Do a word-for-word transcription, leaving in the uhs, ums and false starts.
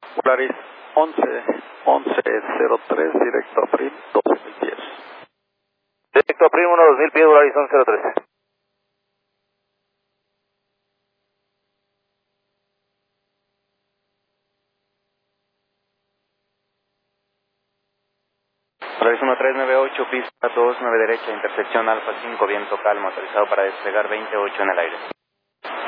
Polaris once, once cero tres, directo a Prim, dos mil pies. Directo a Prim, uno dos mil pies, Polaris once cero tres. Polaris uno tres nueve ocho, pista dos nueve derecha, intersección Alfa cinco, viento calmo, autorizado para despegar veintiocho en el aire.